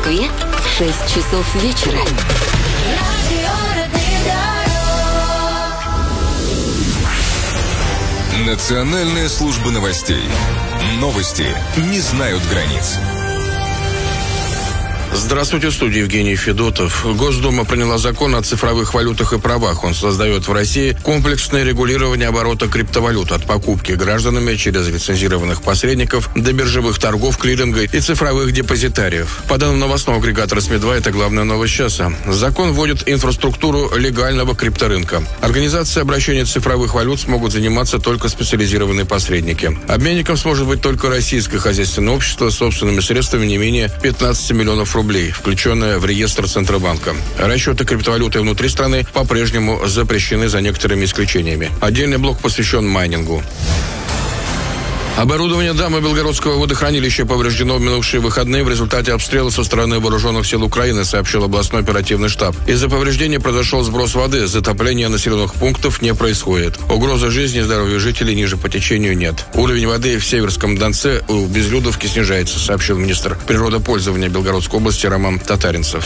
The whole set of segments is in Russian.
Москве 6 часов вечера. Национальная служба новостей. Новости не знают границ. Здравствуйте, в студии Евгений Федотов. Госдума приняла закон о цифровых валютах и правах. Он создает в России комплексное регулирование оборота криптовалют от покупки гражданами через лицензированных посредников до биржевых торгов, клиринга и цифровых депозитариев. По данным новостного агрегатора СМИ-2, это главная новость часа. Закон вводит инфраструктуру легального крипторынка. Организацией обращения цифровых валют смогут заниматься только специализированные посредники. Обменником сможет быть только российское хозяйственное общество с собственными средствами не менее 15 миллионов рублей, включенное в реестр Центробанка. Расчеты криптовалюты внутри страны по-прежнему запрещены за некоторыми исключениями. Отдельный блок посвящен майнингу. Оборудование дамбы Белгородского водохранилища повреждено в минувшие выходные в результате обстрела со стороны вооруженных сил Украины, сообщил областной оперативный штаб. Из-за повреждения произошел сброс воды, затопления населенных пунктов не происходит. Угрозы жизни и здоровья жителей ниже по течению нет. Уровень воды в Северском Донце у Безлюдовки снижается, сообщил министр природопользования Белгородской области Роман Татаринцев.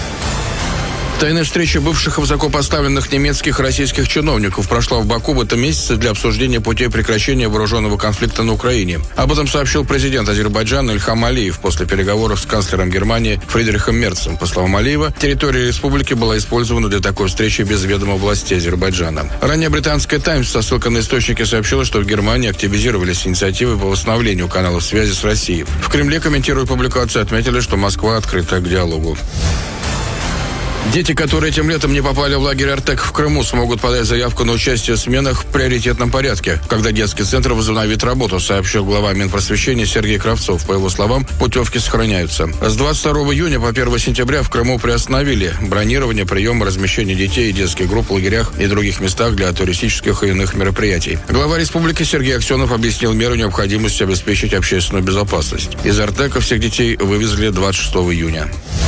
Тайная встреча бывших высокопоставленных немецких и российских чиновников прошла в Баку в этом месяце для обсуждения путей прекращения вооруженного конфликта на Украине. Об этом сообщил президент Азербайджана Ильхам Алиев после переговоров с канцлером Германии Фридрихом Мерцем. По словам Алиева, территория республики была использована для такой встречи без ведома властей Азербайджана. Ранее британская «Таймс» со ссылкой на источники сообщила, что в Германии активизировались инициативы по восстановлению каналов связи с Россией. В Кремле, комментируя публикацию, отметили, что Москва открыта к диалогу. Дети, которые этим летом не попали в лагерь «Артек» в Крыму, смогут подать заявку на участие в сменах в приоритетном порядке, когда детский центр возобновит работу, сообщил глава Минпросвещения Сергей Кравцов. По его словам, путевки сохраняются. С 22 июня по 1 сентября в Крыму приостановили бронирование, прием и размещение детей и детских групп в лагерях и других местах для туристических и иных мероприятий. Глава республики Сергей Аксенов объяснил меру необходимости обеспечить общественную безопасность. Из «Артека» всех детей вывезли 26 июня.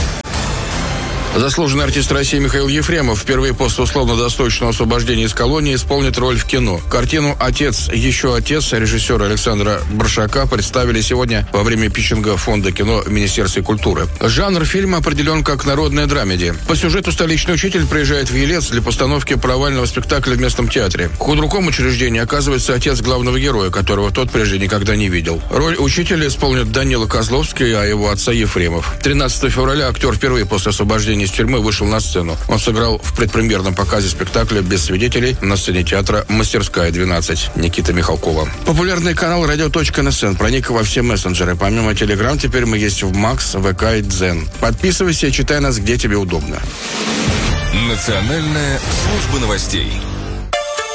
Заслуженный артист России Михаил Ефремов впервые после условно-досрочного освобождения из колонии исполнит роль в кино. Картину «Отец, еще отец» режиссера Александра Баршака представили сегодня во время питчинга Фонда кино в Министерстве культуры. Жанр фильма определен как народная драмеди. По сюжету столичный учитель приезжает в Елец для постановки провального спектакля в местном театре. В худруком учреждении оказывается отец главного героя, которого тот прежде никогда не видел. Роль учителя исполнит Данила Козловский, а его отца Ефремов. 13 февраля актер впервые после освобождения из тюрьмы вышел на сцену. Он сыграл в предпремьерном показе спектакля «Без свидетелей» на сцене театра «Мастерская 12» Никиты Михалкова. Популярный канал «Радио.НСН» проник во все мессенджеры. Помимо Telegram, теперь мы есть в Макс, ВК и Дзен. Подписывайся и читай нас, где тебе удобно. Национальная служба новостей.